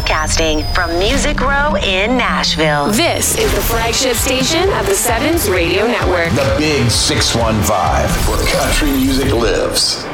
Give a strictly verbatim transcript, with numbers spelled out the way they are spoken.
Broadcasting from Music Row in Nashville. This is the flagship station of the Sevens Radio Network. The Big six one five, where country music lives.